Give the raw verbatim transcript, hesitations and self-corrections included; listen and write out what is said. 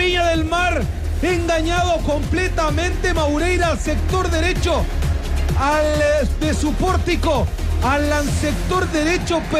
Viña del Mar, engañado completamente Maureira al sector derecho, al de su pórtico, al sector derecho.